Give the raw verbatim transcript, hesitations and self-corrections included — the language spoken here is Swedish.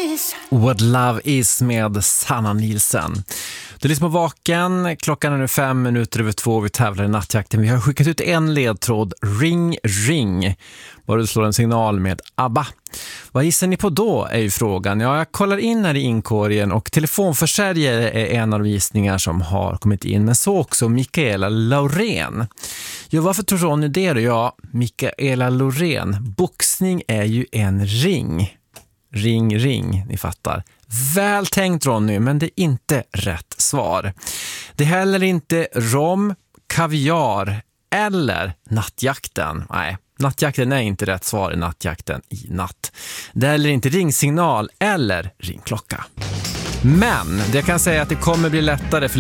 What Love Is med Sanna Nielsen. Du lyssnar på Vaken, klockan är nu fem minuter över två, vi tävlar i nattjakten. Vi har skickat ut en ledtråd, ring, ring. Bara du slår en signal med ABBA. Vad gissar ni på då är ju frågan. Ja, jag kollar in här i inkorgen och telefonförsäljare är en av visningar som har kommit in. Men så också Mikaela Laurén. Ja, varför tror Ronny det då? Ja, Mikaela Laurén. Boxning är ju en ring. Ring, ring, ni fattar. Väl tänkt Ronny, men det är inte rätt svar. Det är heller inte rom, kaviar eller nattjakten. Nej, nattjakten är inte rätt svar i nattjakten i natt. Det är heller inte ringsignal eller ringklocka. Men det kan säga att det kommer bli lättare för